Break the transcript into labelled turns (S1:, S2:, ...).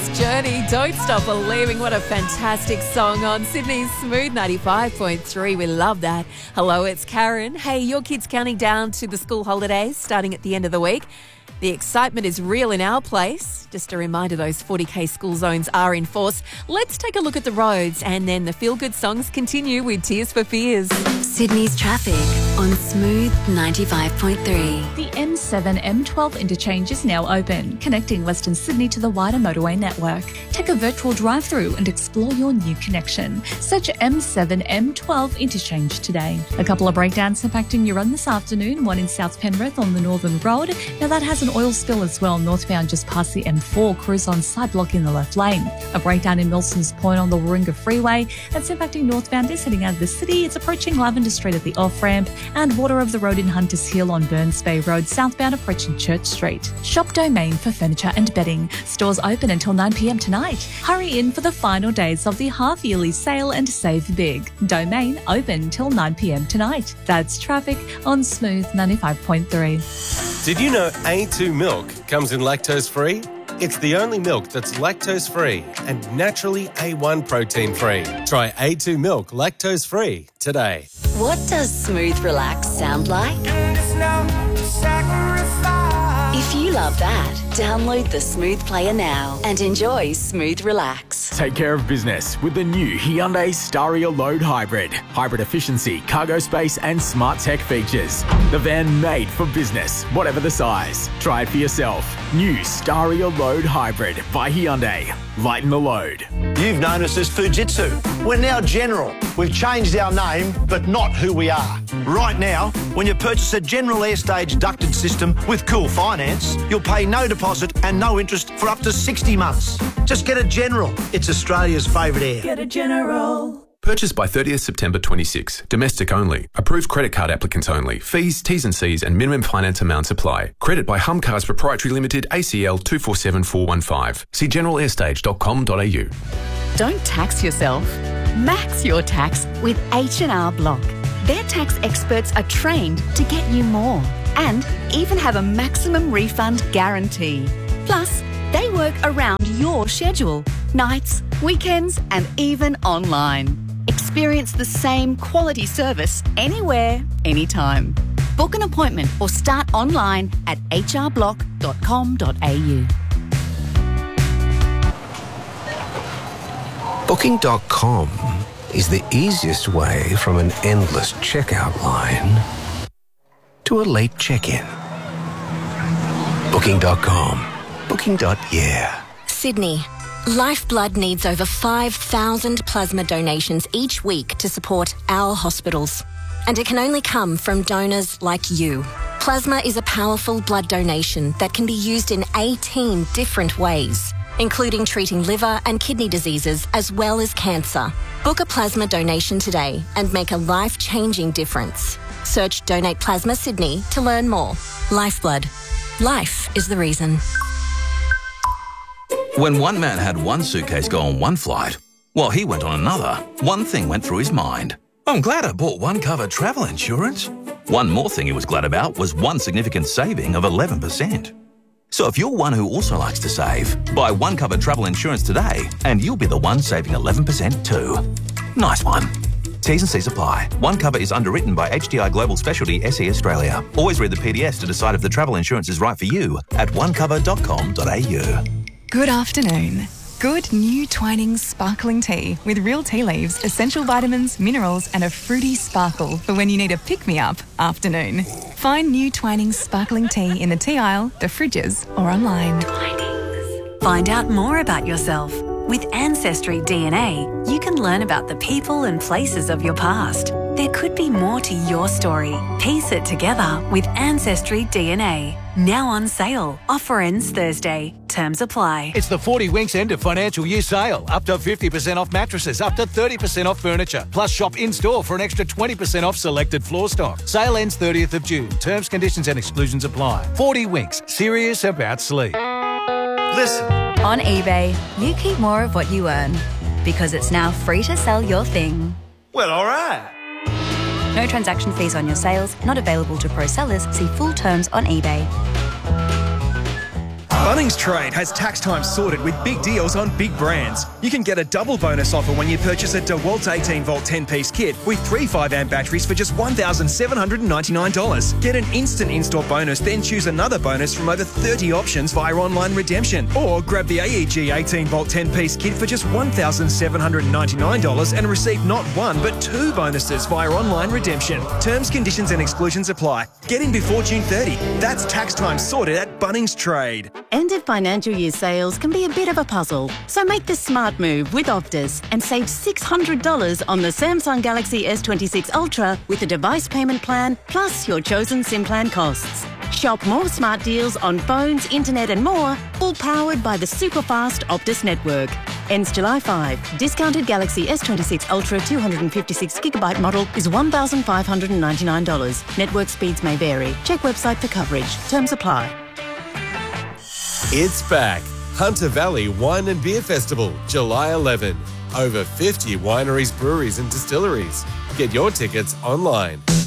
S1: That's Journey. Don't Stop Believing. What a fantastic song on Sydney's Smooth 95.3. We love that. Hello, it's Karen. Hey, your kids counting down to the school holidays starting at the end of the week. The excitement is real in our place. Just a reminder, those 40k school zones are in force. Let's take a look at the roads and then the feel-good songs continue with Tears for Fears.
S2: Sydney's traffic on Smooth 95.3.
S3: The M7 M12 interchange is now open, connecting Western Sydney to the wider motorway network. Take a virtual drive-through and explore your new connection. Search M7 M12 interchange today. A couple of breakdowns impacting your run this afternoon, one in South Penrith on the Northern Road. Now that has an oil spill as well, northbound just past the M4, cruise on side block in the left lane. A breakdown in Milson's Point on the Warringah Freeway. That's impacting northbounders heading out of the city. It's approaching Lavender Street at the off-ramp and Water of the Road in Hunters Hill on Burns Bay Road, southbound approaching Church Street. Shop Domain for furniture and bedding. Stores open until 9 p.m. tonight. Hurry in for the final days of the half-yearly sale and save big. Domain open till 9 p.m. tonight. That's traffic on Smooth 95.3.
S4: Did you know A2 milk comes in lactose-free? It's the only milk that's lactose-free and naturally A1 protein-free. Try A2 milk lactose-free today.
S2: What does Smooth Relax sound like? If you love that, download the Smooth Player now and enjoy Smooth Relax.
S5: Take care of business with the new Hyundai Staria Load Hybrid. Hybrid efficiency, cargo space and smart tech features. The van made for business, whatever the size. Try it for yourself. New Staria Load Hybrid by Hyundai. Lighten the load.
S6: You've known us as Fujitsu. We're now General. We've changed our name, but not who we are. Right now, when you purchase a General Airstage ducted system with Cool Finance, you'll pay no deposit and no interest for up to 60 months. Just get a General. It's Australia's favourite air.
S1: Get a General.
S7: Purchased by 30th September 26. Domestic only. Approved credit card applicants only. Fees, T's and C's and minimum finance amounts apply. Credit by Humcars Proprietary Limited, ACL 247415. See generalairstage.com.au.
S8: Don't tax yourself. Max your tax with H&R Block. Their tax experts are trained to get you more and even have a maximum refund guarantee. Plus, they work around your schedule, nights, weekends and even online. Experience the same quality service anywhere, anytime. Book an appointment or start online at hrblock.com.au.
S9: Booking.com is the easiest way from an endless checkout line to a late check-in. Booking.com. Booking.yeah.
S2: Sydney. Lifeblood needs over 5,000 plasma donations each week to support our hospitals. And it can only come from donors like you. Plasma is a powerful blood donation that can be used in 18 different ways, including treating liver and kidney diseases as well as cancer. Book a plasma donation today and make a life-changing difference. Search Donate Plasma Sydney to learn more. Lifeblood. Life is the reason.
S10: When one man had one suitcase go on one flight, while he went on another, one thing went through his mind. I'm glad I bought OneCover travel insurance. One more thing he was glad about was one significant saving of 11%. So if you're one who also likes to save, buy OneCover travel insurance today and you'll be the one saving 11% too. Nice one. T's and C's apply. OneCover is underwritten by HDI Global Specialty SE Australia. Always read the PDS to decide if the travel insurance is right for you at onecover.com.au.
S11: Good afternoon. Good new Twinings sparkling tea with real tea leaves, essential vitamins, minerals and a fruity sparkle for when you need a pick-me-up afternoon. Find new Twinings sparkling tea in the tea aisle, the fridges or online.
S2: Twinings. Find out more about yourself. With Ancestry DNA, you can learn about the people and places of your past. There could be more to your story. Piece it together with Ancestry DNA. Now on sale. Offer ends Thursday. Terms apply.
S12: It's the 40 Winks end of financial year sale. Up to 50% off mattresses, up to 30% off furniture. Plus shop in-store for an extra 20% off selected floor stock. Sale ends 30th of June. Terms, conditions and exclusions apply. 40 Winks. Serious about sleep.
S13: Listen. On eBay, you keep more of what you earn because it's now free to sell your thing.
S6: Well, all right.
S13: No transaction fees on your sales, not available to pro sellers. See full terms on eBay.
S14: Bunnings Trade has tax time sorted with big deals on big brands. You can get a double bonus offer when you purchase a DeWalt 18-volt 10-piece kit with 3 5-amp batteries for just $1,799. Get an instant in-store bonus, then choose another bonus from over 30 options via online redemption. Or grab the AEG 18-volt 10-piece kit for just $1,799 and receive not one but 2 bonuses via online redemption. Terms, conditions and exclusions apply. Get in before June 30. That's tax time sorted at Bunnings Trade.
S15: End of financial year sales can be a bit of a puzzle, so make the smart move with Optus and save $600 on the Samsung Galaxy S26 Ultra with a device payment plan plus your chosen SIM plan costs. Shop more smart deals on phones, internet and more, all powered by the super-fast Optus network. Ends July 5. Discounted Galaxy S26 Ultra 256GB model is $1,599. Network speeds may vary. Check website for coverage. Terms apply.
S4: It's back. Hunter Valley Wine and Beer Festival, July 11. Over 50 wineries, breweries and distilleries. Get your tickets online.